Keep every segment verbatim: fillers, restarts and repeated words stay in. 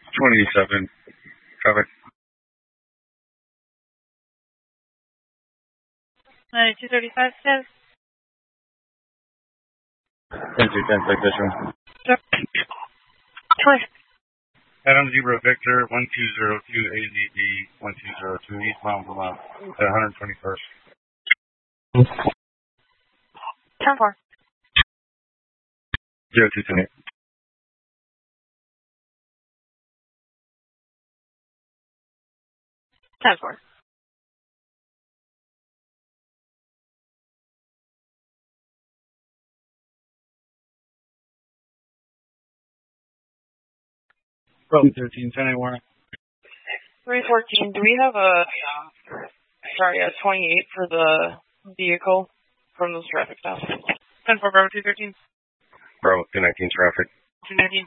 twenty-seven. Traffic. ninety-two thirty-five, ten. ten two ten, take this one. Choice. Adam Zebra Victor, one two zero two A Z D, one two zero two, eastbound from uh, one hundred twenty-first. ten four. zero two ten eight. ten four. Probably thirteen ten eight warrant. three fourteen. Do we have a, uh, sorry, a twenty-eight for the vehicle from those traffic stops? ten four, Bravo two thirteen. Bravo two nineteen traffic. two nineteen.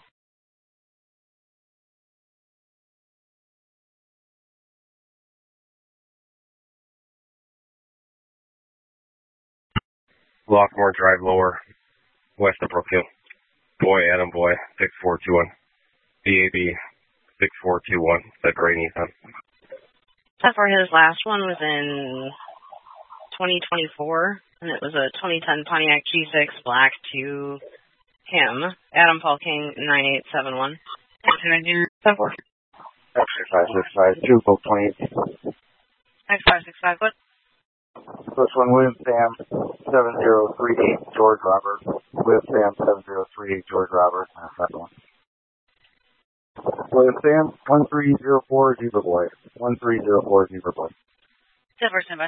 Lockmore Drive lower, west of Brookfield. Boy, Adam Boy, six four two one. B A B, six four two one. That gray Nissan. ten four, his last one was in twenty twenty-four, and it was a twenty ten Pontiac G six Black to him. Adam Paul King, nine eight seven one. two nineteen, ten four. X five six five two, both twenty-eight. X five six five, what? First one, William Sam, seven zero three eight, George Robert. William Sam, seven zero three eight, George Robert. Uh, second one. William Sam, one three zero four, Zebra Boy. one three zero four, Zebra Boy. ten four, stand by.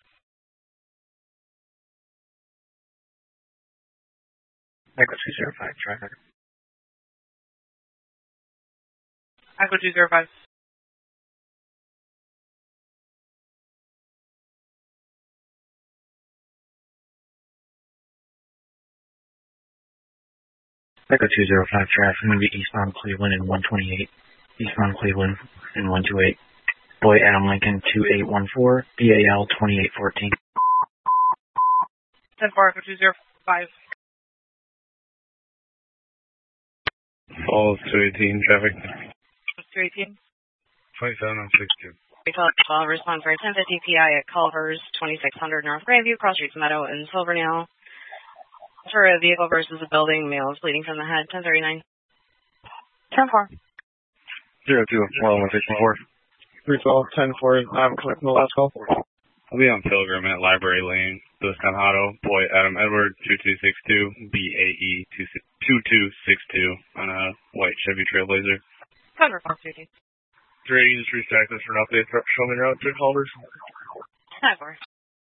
Echo two zero five, traffic. Echo two zero five. Echo two zero five traffic, I'm going to be eastbound Cleveland in one twenty-eight. Eastbound Cleveland in one twenty-eight. Boy Adam Lincoln two eight one four, B A L twenty-eight fourteen. ten four, Echo two zero five. Falls two eighteen, traffic. two eighteen. twenty-seven on six two. twelve, respond for ten fifty P I at Culvers, twenty-six hundred North Grandview, Cross Streets Meadow, and Silvernail. For a vehicle versus a building, male is bleeding from the head, ten thirty-nine. ten four. zero two, one one six four. three twelve, ten four, I'm collecting the last call. I'll be on Pilgrim at Library Lane, Wisconsin Auto, Boy Adam Edward, two two six two, B A E two two six two on a white Chevy Trailblazer. ten four, fifty. three eighty, just restack this for an update. Show me route to Culvers. ten four.